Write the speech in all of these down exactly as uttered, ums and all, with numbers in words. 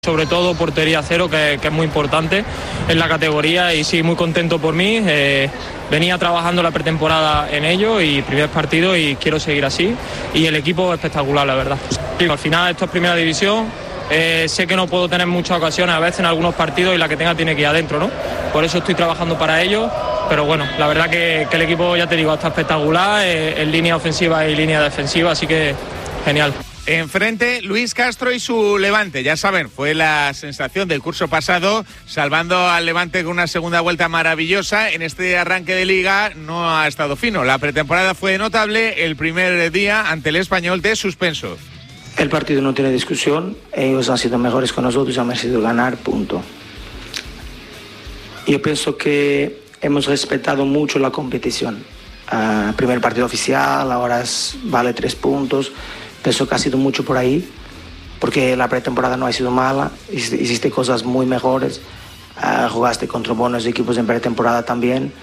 Sobre todo portería cero, que, que es muy importante en la categoría, y sí, muy contento por mí. Eh, venía trabajando la pretemporada en ello y primer partido y quiero seguir así. Y el equipo espectacular, la verdad. Sí, al final esto es primera división, eh, sé que no puedo tener muchas ocasiones a veces en algunos partidos y la que tenga tiene que ir adentro, ¿no? Por eso estoy trabajando para ello, pero bueno, la verdad que, que el equipo, ya te digo, está espectacular, eh, en línea ofensiva y línea defensiva, así que genial. Enfrente, Luis Castro y su Levante. Ya saben, fue la sensación del curso pasado, salvando al Levante con una segunda vuelta maravillosa. En este arranque de liga no ha estado fino. La pretemporada fue notable, el primer día ante el Español de suspenso. El partido no tiene discusión, ellos han sido mejores que nosotros, han merecido ganar, punto. Yo pienso que hemos respetado mucho la competición. Uh, primer partido oficial, ahora es, vale tres puntos. Pienso que ha sido mucho por ahí, porque la pretemporada no ha sido mala, hiciste cosas muy mejores, uh, jugaste contra buenos equipos en pretemporada también,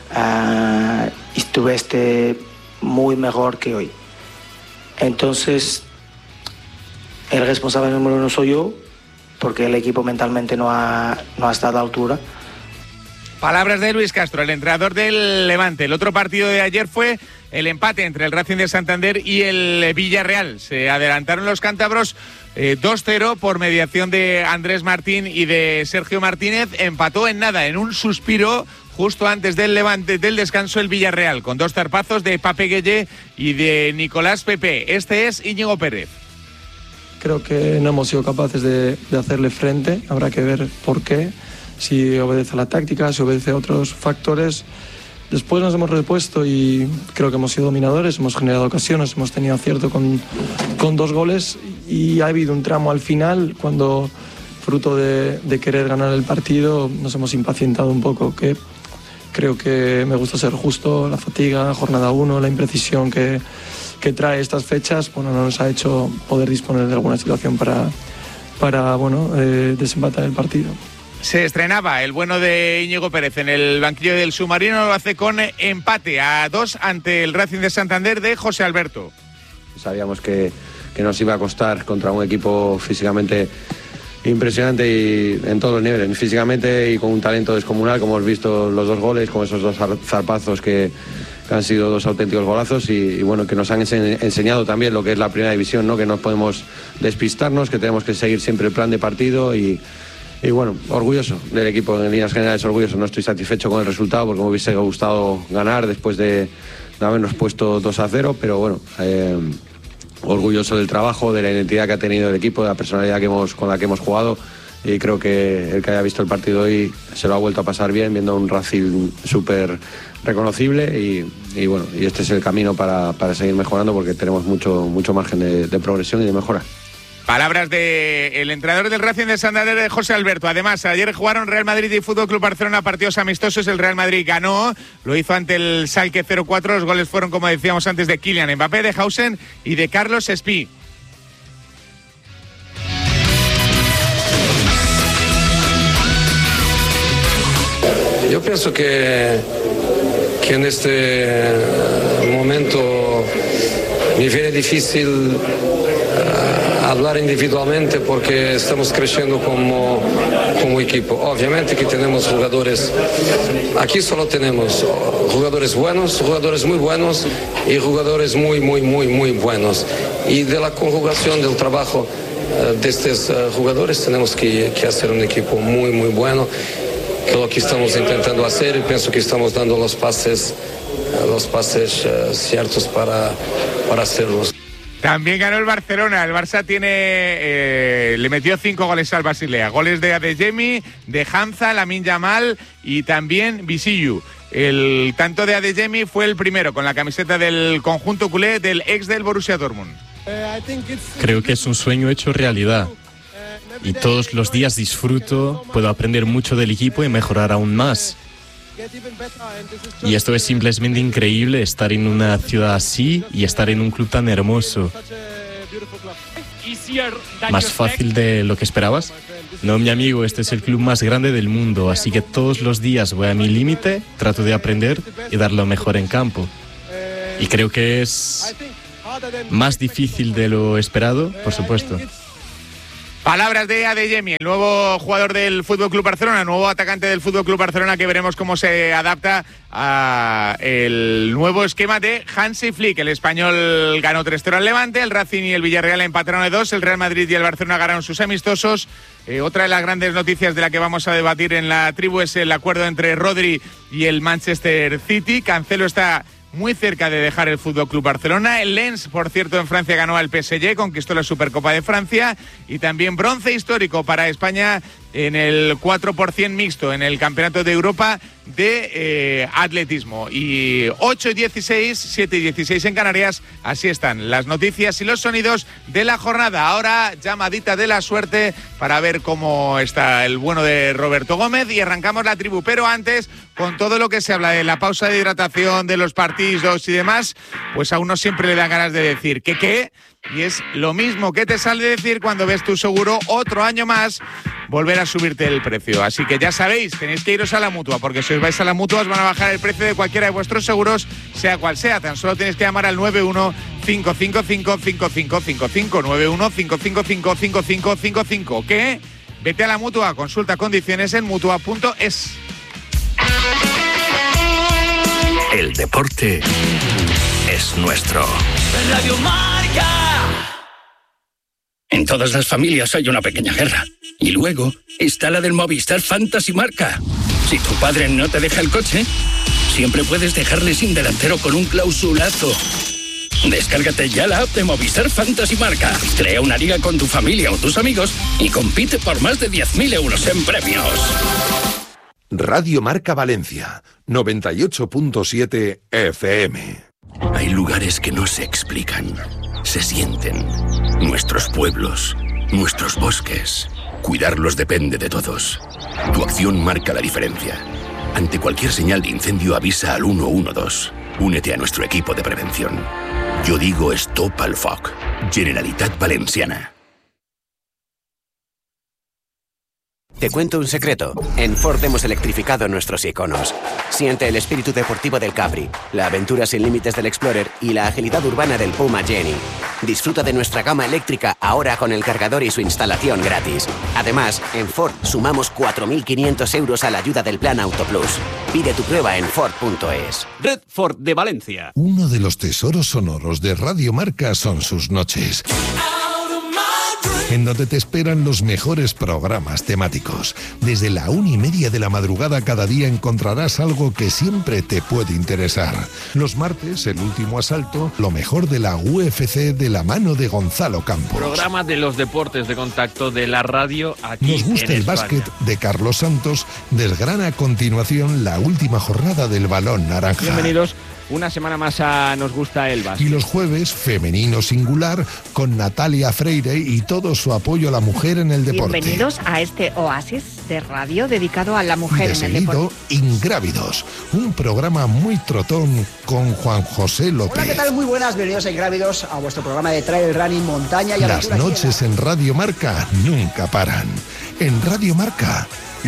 uh, y estuviste muy mejor que hoy. Entonces, el responsable número uno soy yo, porque el equipo mentalmente no ha, no ha estado a la altura. Palabras de Luis Castro, el entrenador del Levante. El otro partido de ayer fue el empate entre el Racing de Santander y el Villarreal. Se adelantaron los cántabros eh, dos cero por mediación de Andrés Martín y de Sergio Martínez. Empató en nada, en un suspiro, justo antes del Levante, del descanso, el Villarreal, con dos zarpazos de Pape Gueye y de Nicolás Pepe. Este es Íñigo Pérez. Creo que no hemos sido capaces de, de hacerle frente. Habrá que ver por qué. Si obedece a la táctica, si obedece a otros factores. Después nos hemos repuesto y creo que hemos sido dominadores, hemos generado ocasiones, hemos tenido acierto con, con dos goles, y ha habido un tramo al final cuando, fruto de, de querer ganar el partido, nos hemos impacientado un poco, que creo que me gusta ser justo. La fatiga, jornada uno, la imprecisión que, que trae estas fechas, bueno, no nos ha hecho poder disponer de alguna situación para, para bueno, eh, desempatar el partido. Se estrenaba el bueno de Íñigo Pérez en el banquillo del Submarino, lo hace con empate a dos ante el Racing de Santander de José Alberto. Sabíamos que, que nos iba a costar contra un equipo físicamente impresionante y en todos los niveles, físicamente y con un talento descomunal, como hemos visto los dos goles, con esos dos zarpazos que, que han sido dos auténticos golazos y, y bueno, que nos han ense- enseñado también lo que es la primera división, ¿no? Que no podemos despistarnos, que tenemos que seguir siempre el plan de partido y Y bueno, orgulloso del equipo, en líneas generales orgulloso. No estoy satisfecho con el resultado porque me hubiese gustado ganar después de, de habernos puesto dos a cero, pero bueno, eh, orgulloso del trabajo, de la identidad que ha tenido el equipo, de la personalidad que hemos, con la que hemos jugado, y creo que el que haya visto el partido hoy se lo ha vuelto a pasar bien, viendo un Racing súper reconocible y, y bueno, y este es el camino para, para seguir mejorando porque tenemos mucho, mucho margen de, de progresión y de mejora. Palabras del entrenador del Racing de Santander, de José Alberto. Además, ayer jugaron Real Madrid y Fútbol Club Barcelona partidos amistosos. El Real Madrid ganó, lo hizo ante el Schalke cero cuatro. Los goles fueron, como decíamos antes, de Kylian Mbappé, de Hausen y de Carlos Espí. Yo pienso que, que en este momento me viene difícil uh, hablar individualmente porque estamos creciendo como, como equipo. Obviamente que tenemos jugadores, aquí solo tenemos jugadores buenos, jugadores muy buenos y jugadores muy, muy, muy, muy buenos. Y de la conjugación del trabajo uh, de estos uh, jugadores tenemos que, que hacer un equipo muy, muy bueno. Que lo que estamos intentando hacer y pienso que estamos dando los pases, los pases uh, ciertos para, para hacerlos. También ganó el Barcelona. El Barça tiene eh, le metió cinco goles al Basilea. Goles de Adeyemi, de Hamza, Lamine Yamal y también Visiyu. El tanto de Adeyemi fue el primero con la camiseta del conjunto culé del ex del Borussia Dortmund. Creo que es un sueño hecho realidad. Y todos los días disfruto, puedo aprender mucho del equipo y mejorar aún más. Y esto es simplemente increíble, estar en una ciudad así y estar en un club tan hermoso. ¿Más fácil de lo que esperabas? No, mi amigo, este es el club más grande del mundo, así que todos los días voy a mi límite, trato de aprender y dar lo mejor en campo. Y creo que es más difícil de lo esperado, por supuesto. Palabras de Adeyemi, el nuevo jugador del F C Barcelona, nuevo atacante del F C Barcelona, que veremos cómo se adapta a el nuevo esquema de Hansi Flick. El español ganó tres cero al Levante, el Racing y el Villarreal empataron a dos, el Real Madrid y el Barcelona ganaron sus amistosos. Eh, otra de las grandes noticias de la que vamos a debatir en la tribu es el acuerdo entre Rodri y el Manchester City. Cancelo está muy cerca de dejar el F C Barcelona. El Lens, por cierto, en Francia ganó al P S G, conquistó la Supercopa de Francia, y también bronce histórico para España en el cuatro por ciento mixto en el Campeonato de Europa de eh, atletismo. Y ocho y dieciséis, siete y dieciséis en Canarias, así están las noticias y los sonidos de la jornada. Ahora llamadita de la suerte para ver cómo está el bueno de Roberto Gómez, y arrancamos la tribu. Pero antes, con todo lo que se habla de la pausa de hidratación, de los partidos y demás, pues a uno siempre le dan ganas de decir que qué, y es lo mismo que te sale decir cuando ves tu seguro otro año más volver a subirte el precio. Así que ya sabéis, tenéis que iros a la Mutua, porque si os vais a la Mutua os van a bajar el precio de cualquiera de vuestros seguros, sea cual sea. Tan solo tenéis que llamar al nueve uno cinco cinco cinco cinco cinco cinco cinco, nueve uno cinco cinco cinco cinco cinco cinco cinco. ¿Qué? Vete a la Mutua, consulta condiciones en mutua punto es. El deporte es nuestro. Radio Marca. En todas las familias hay una pequeña guerra. Y luego está la del Movistar Fantasy Marca. Si tu padre no te deja el coche, siempre puedes dejarle sin delantero con un clausulazo. Descárgate ya la app de Movistar Fantasy Marca. Crea una liga con tu familia o tus amigos y compite por más de diez mil euros en premios. Radio Marca Valencia, noventa y ocho punto siete F M. Hay lugares que no se explican, se sienten. Nuestros pueblos, nuestros bosques. Cuidarlos depende de todos. Tu acción marca la diferencia. Ante cualquier señal de incendio, avisa al uno uno dos. Únete a nuestro equipo de prevención. Yo digo Stop al Foc. Generalitat Valenciana. Te cuento un secreto. En Ford hemos electrificado nuestros iconos. Siente el espíritu deportivo del Capri, la aventura sin límites del Explorer y la agilidad urbana del Puma Jenny. Disfruta de nuestra gama eléctrica ahora con el cargador y su instalación gratis. Además, en Ford sumamos cuatro mil quinientos euros a la ayuda del Plan Auto Plus. Pide tu prueba en Ford punto es. Red Ford de Valencia. Uno de los tesoros sonoros de Radio Marca son sus noches, en donde te esperan los mejores programas temáticos. Desde la una y media de la madrugada cada día encontrarás algo que siempre te puede interesar. Los martes, El Último Asalto, lo mejor de la U F C de la mano de Gonzalo Campos. Programa de los deportes de contacto de la radio aquí Nos gusta en el España. básquet de Carlos Santos. Desgrana a continuación la última jornada del balón naranja. Bienvenidos una semana más a Nos gusta el básquet. Y los jueves, Femenino Singular, con Natalia Freire y todo su apoyo a la mujer en el deporte. Bienvenidos a este oasis de radio dedicado a la mujer De en el seguido, deporte. Ingrávidos, un programa muy trotón con Juan José López. Hola, ¿qué tal? Muy buenas, bienvenidos a Ingrávidos, a vuestro programa de trail running, montaña y Las aventura. noches en Radio Marca nunca paran. En Radio Marca